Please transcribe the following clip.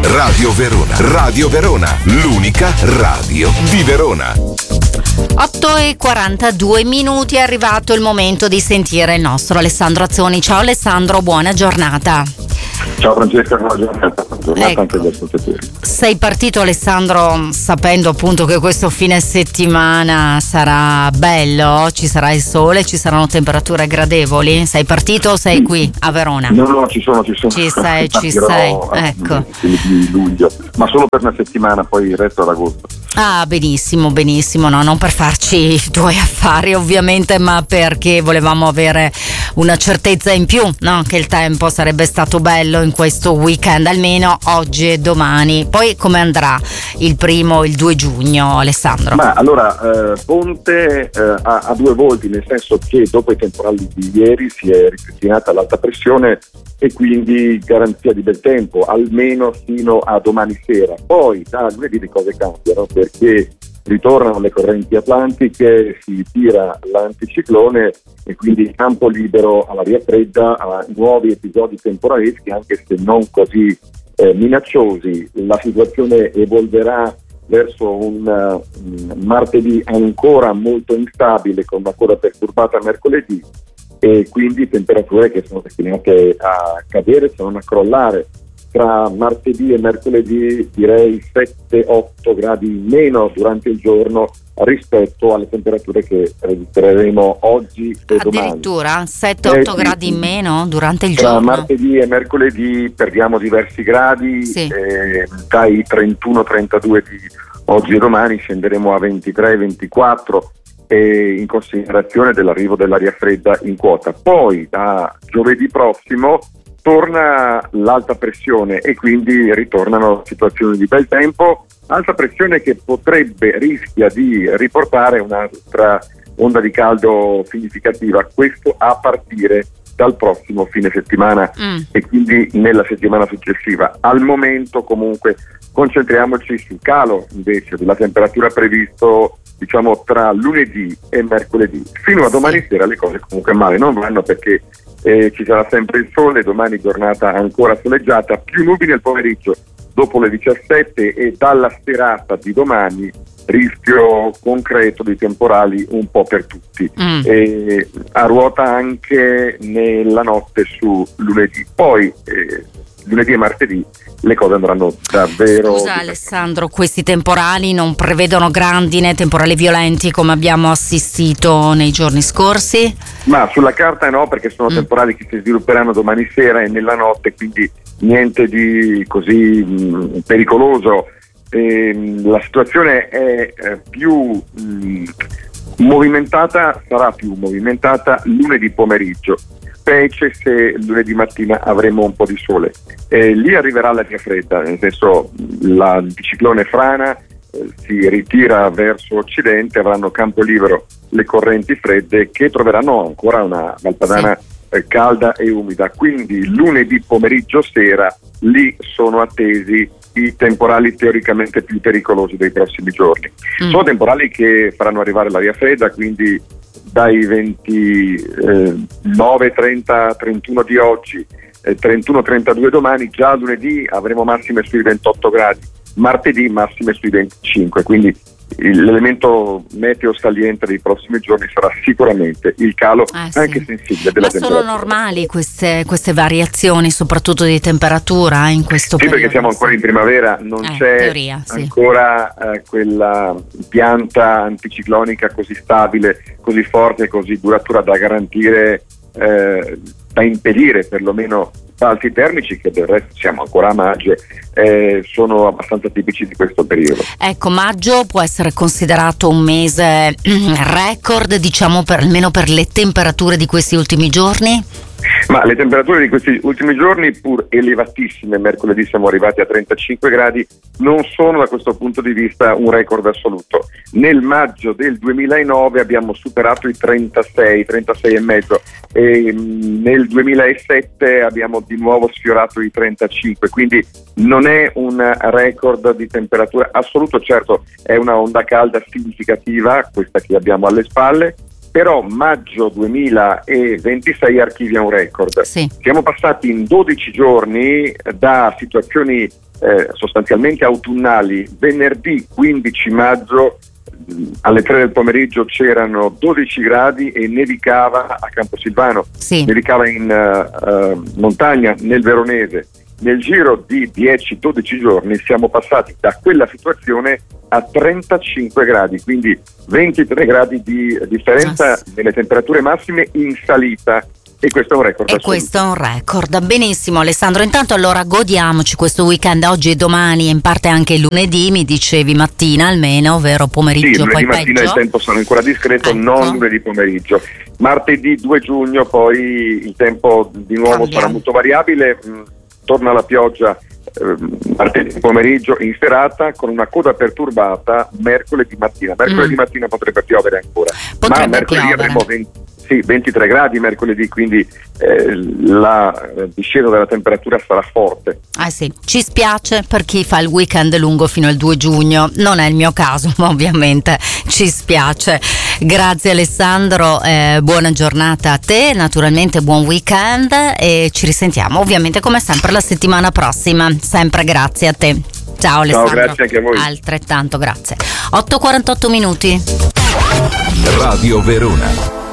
Radio Verona. Radio Verona, l'unica radio di Verona. 8:42 è arrivato il momento di sentire il nostro Alessandro Azzoni. Ciao Alessandro, buona giornata. Ciao Francesca, buona giornata anche agli ascoltatori. Sei partito Alessandro sapendo appunto che questo fine settimana sarà bello, ci sarà il sole, ci saranno temperature gradevoli. Sei partito o sei qui a Verona? No, ci sono. Ci sei, ecco. Di luglio, ma solo per una settimana, poi il resto ad agosto. Ah, benissimo, no, non per farci i tuoi affari ovviamente, ma perché volevamo avere una certezza in più, no? Che il tempo sarebbe stato bello in questo weekend, almeno oggi e domani. Poi come andrà il 1° e il 2 giugno, Alessandro? Ma allora, Ponte ha due volti, nel senso che dopo i temporali di ieri si è ripristinata l'alta pressione e quindi garanzia di bel tempo, almeno fino a domani sera. Poi da lunedì le cose cambiano, perché ritornano le correnti atlantiche, si tira l'anticiclone e quindi campo libero all'aria fredda, a nuovi episodi temporaleschi, anche se non così minacciosi. La situazione evolverà verso un martedì ancora molto instabile, con una coda perturbata mercoledì, e quindi temperature che sono destinate a cadere, se non a crollare. Tra martedì e mercoledì direi 7-8 gradi in meno durante il giorno rispetto alle temperature che registreremo oggi e domani. Addirittura 7-8 gradi in meno durante il giorno? Tra martedì e mercoledì perdiamo diversi gradi, sì. Dai 31-32 di oggi e domani scenderemo a 23-24, in considerazione dell'arrivo dell'aria fredda in quota. Poi da giovedì prossimo torna l'alta pressione e quindi ritornano situazioni di bel tempo, alta pressione che rischia di riportare un'altra onda di caldo significativa, questo a partire dal prossimo fine settimana e quindi nella settimana successiva. Al momento comunque concentriamoci sul calo invece della temperatura previsto, diciamo, tra lunedì e mercoledì. Fino a domani sera le cose comunque male non vanno, perché ci sarà sempre il sole, domani giornata ancora soleggiata, più nubili al pomeriggio dopo le 17 e dalla serata di domani rischio concreto di temporali un po' per tutti, a ruota anche nella notte su lunedì. Poi lunedì e martedì le cose andranno davvero. Scusa Alessandro, questi temporali non prevedono grandine, temporali violenti come abbiamo assistito nei giorni scorsi? Ma sulla carta no, perché sono temporali che si svilupperanno domani sera e nella notte, quindi niente di così pericoloso. La situazione è più movimentata, sarà più movimentata lunedì pomeriggio, specie se lunedì mattina avremo un po' di sole. Lì arriverà l'aria fredda, nel senso l'anticiclone frana, si ritira verso occidente, avranno campo libero le correnti fredde che troveranno ancora una Valpadana calda e umida, quindi lunedì pomeriggio sera lì sono attesi i temporali teoricamente più pericolosi dei prossimi giorni. Sono temporali che faranno arrivare l'aria fredda, quindi dai 29, 30, 31 di oggi, 31, 32 domani, già lunedì avremo massime sui 28 gradi, martedì massime sui 25, quindi l'elemento meteo saliente dei prossimi giorni sarà sicuramente il calo anche sensibile della temperatura. Ma sono normali queste variazioni, soprattutto di temperatura in questo periodo? Sì, perché siamo ancora in primavera, non c'è teoria, ancora quella pianta anticiclonica così stabile, così forte, così duratura da garantire, da impedire perlomeno salti termici, che del resto siamo ancora a maggio, sono abbastanza tipici di questo periodo. Ecco, maggio può essere considerato un mese record, diciamo, almeno per le temperature di questi ultimi giorni? Ma le temperature di questi ultimi giorni, pur elevatissime, mercoledì siamo arrivati a 35 gradi, non sono da questo punto di vista un record assoluto. Nel maggio del 2009 abbiamo superato i 36 e mezzo, e nel 2007 abbiamo di nuovo sfiorato i 35, quindi non è un record di temperatura assoluto. Certo, è una onda calda significativa questa che abbiamo alle spalle, però maggio 2026 archivia un record. Sì. Siamo passati in 12 giorni da situazioni sostanzialmente autunnali. Venerdì 15 maggio alle 3 del pomeriggio c'erano 12 gradi e nevicava a Camposilvano, Sì. nevicava in montagna nel Veronese. Nel giro di 10-12 giorni siamo passati da quella situazione a 35 gradi, quindi 23 gradi di differenza nelle temperature massime in salita. E questo è un record. E questo è un record. Benissimo Alessandro, intanto allora godiamoci questo weekend oggi e domani e in parte anche lunedì, mi dicevi mattina almeno, vero? Pomeriggio sì, poi lunedì mattina peggio. il tempo sarà ancora discreto, Ecco. non lunedì pomeriggio. Martedì 2 giugno poi il tempo di nuovo Cambia. sarà molto variabile, torna la pioggia martedì pomeriggio in serata con una coda perturbata mercoledì mattina. Mercoledì mattina potrebbe piovere ancora, ma mercoledì piovere. avremo 23 gradi mercoledì, quindi la discesa della temperatura sarà forte. Sì, ci spiace per chi fa il weekend lungo fino al 2 giugno, non è il mio caso, ma ovviamente ci spiace. Grazie Alessandro, buona giornata a te, naturalmente buon weekend e ci risentiamo ovviamente come sempre la settimana prossima, sempre grazie a te. Ciao Alessandro. Ciao, grazie anche a voi. Altrettanto grazie. 8:48 minuti. Radio Verona.